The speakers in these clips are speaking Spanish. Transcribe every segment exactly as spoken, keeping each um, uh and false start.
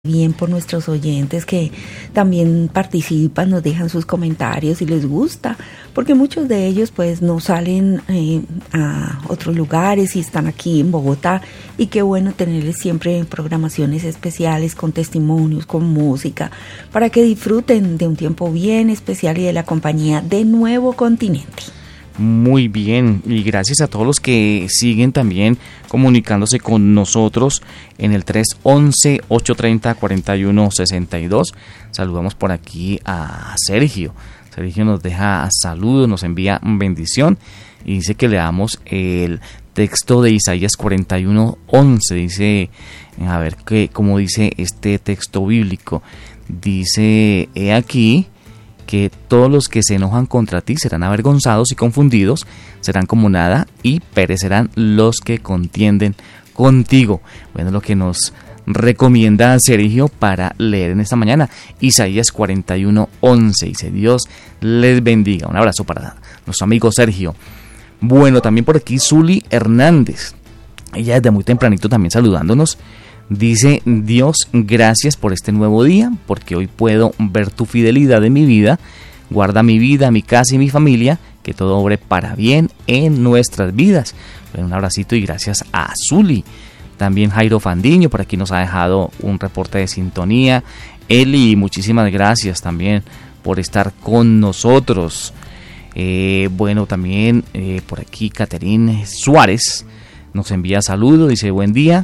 Bien por nuestros oyentes que también participan, nos dejan sus comentarios si les gusta, porque muchos de ellos pues no salen eh, a otros lugares y están aquí en Bogotá, y qué bueno tenerles siempre programaciones especiales con testimonios, con música, para que disfruten de un tiempo bien especial y de la compañía de Nuevo Continente. Muy bien, y gracias a todos los que siguen también comunicándose con nosotros en el tres once, ocho treinta, cuarenta y uno sesenta y dos. Saludamos por aquí a Sergio. Sergio nos deja saludos, nos envía bendición y dice que leamos el texto de Isaías cuarenta y uno once. Dice, a ver qué, cómo dice este texto bíblico. Dice, he aquí que todos los que se enojan contra ti serán avergonzados y confundidos, serán como nada, y perecerán los que contienden contigo. Bueno, lo que nos recomienda Sergio para leer en esta mañana, Isaías cuarenta y uno once. Dice, Dios les bendiga. Un abrazo para nuestro amigo Sergio. Bueno, también por aquí Zuli Hernández, ella desde muy tempranito también saludándonos. Dice, Dios, gracias por este nuevo día, porque hoy puedo ver tu fidelidad en mi vida. Guarda mi vida, mi casa y mi familia, que todo obre para bien en nuestras vidas. Bueno, un abracito y gracias a Zuli. También Jairo Fandiño, por aquí nos ha dejado un reporte de sintonía. Eli, muchísimas gracias también por estar con nosotros. Eh, bueno, también eh, por aquí Caterine Suárez nos envía saludos, dice, buen día.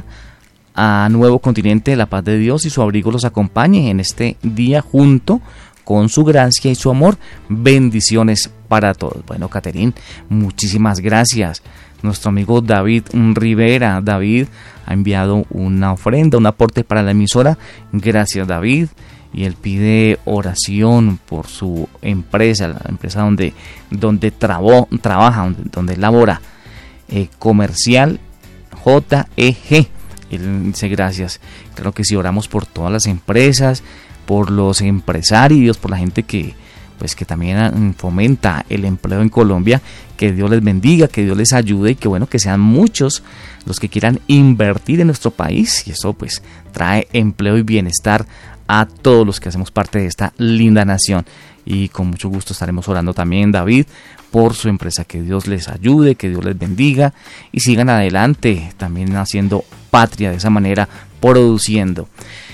A Nuevo Continente, la paz de Dios y su abrigo los acompañe en este día junto con su gracia y su amor. Bendiciones para todos. Bueno, Caterín, muchísimas gracias. Nuestro amigo David Rivera, David ha enviado una ofrenda, un aporte para la emisora. Gracias, David. Y él pide oración por su empresa, la empresa donde, donde trabó, trabaja, donde, donde labora, eh, Comercial J E G. Él dice gracias. Claro que sí, oramos por todas las empresas, por los empresarios, por la gente que pues que también fomenta el empleo en Colombia. Que Dios les bendiga, que Dios les ayude y que bueno, que sean muchos los que quieran invertir en nuestro país, y eso pues trae empleo y bienestar a todos los que hacemos parte de esta linda nación. Y con mucho gusto estaremos orando también, David, por su empresa. Que Dios les ayude, que Dios les bendiga y sigan adelante también haciendo patria de esa manera, produciendo.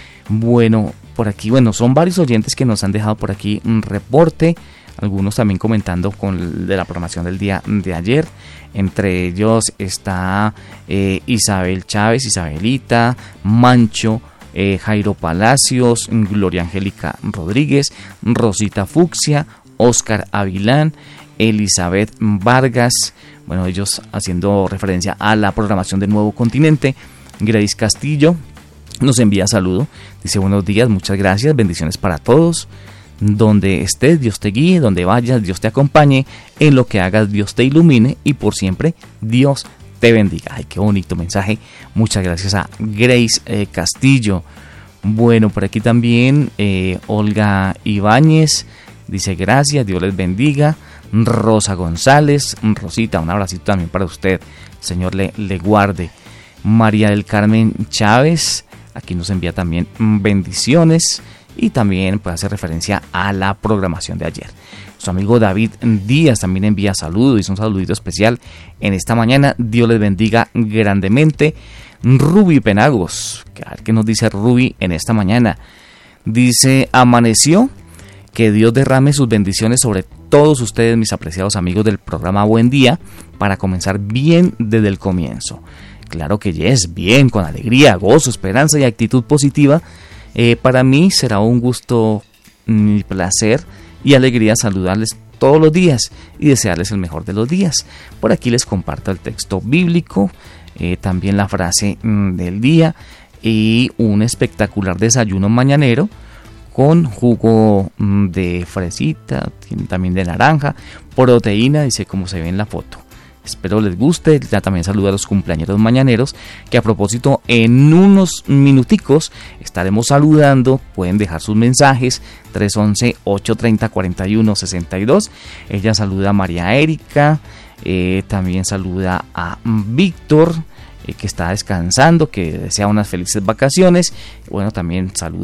Bueno, por aquí, bueno, son varios oyentes que nos han dejado por aquí un reporte, algunos también comentando con de la programación del día de ayer. Entre ellos está eh, Isabel Chávez, Isabelita, Mancho, eh, Jairo Palacios, Gloria Angélica Rodríguez, Rosita Fucsia, Oscar Avilán, Elizabeth Vargas, bueno, ellos haciendo referencia a la programación de Nuevo Continente. Grace Castillo nos envía saludo, dice buenos días, muchas gracias, bendiciones para todos. Donde estés, Dios te guíe, donde vayas, Dios te acompañe, en lo que hagas, Dios te ilumine y por siempre, Dios te bendiga. Ay, qué bonito mensaje, muchas gracias a Grace eh, Castillo. Bueno, por aquí también eh, Olga Ibáñez dice gracias, Dios les bendiga. Rosa González, Rosita, un abracito también para usted, Señor le, le guarde. María del Carmen Chávez, aquí nos envía también bendiciones y también puede hacer referencia a la programación de ayer. Su amigo David Díaz también envía saludos, hizo un saludito especial en esta mañana. Dios les bendiga grandemente. Ruby Penagos, a ver qué nos dice Ruby en esta mañana. Dice, amaneció, que Dios derrame sus bendiciones sobre todos ustedes, mis apreciados amigos del programa Buen Día, para comenzar bien desde el comienzo. Claro que yes, bien, con alegría, gozo, esperanza y actitud positiva. Eh, para mí será un gusto, mi placer y alegría saludarles todos los días y desearles el mejor de los días. Por aquí les comparto el texto bíblico, eh, también la frase mm, del día y un espectacular desayuno mañanero con jugo mm, de fresita, también de naranja, proteína, dice como se ve en la foto. Espero les guste. Ya también saludo a los cumpleañeros mañaneros, que a propósito en unos minuticos estaremos saludando. Pueden dejar sus mensajes tres once, ocho treinta, cuarenta y uno sesenta y dos. Ella saluda a María Erika, eh, también saluda a Víctor, eh, que está descansando, que desea unas felices vacaciones. Bueno, también saludos